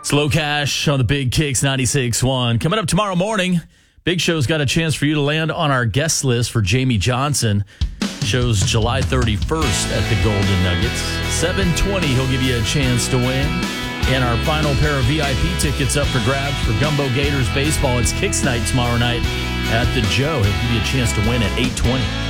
Slow Cash on the Big Kicks 96.1. Coming up tomorrow morning, Big Show's got a chance for you to land on our guest list for Jamie Johnson. Show's July 31st at the Golden Nuggets. 7:20, he'll give you a chance to win. And our final pair of VIP tickets up for grabs for Gumbo Gators baseball. It's Kicks night tomorrow night at the Joe. He'll give you a chance to win at 8:20.